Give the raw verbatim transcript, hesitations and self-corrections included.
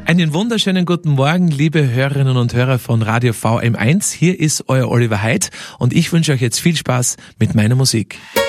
Einen wunderschönen guten Morgen, liebe Hörerinnen und Hörer von Radio V M eins. Hier ist euer Oliver Heid und ich wünsche euch jetzt viel Spaß mit meiner Musik.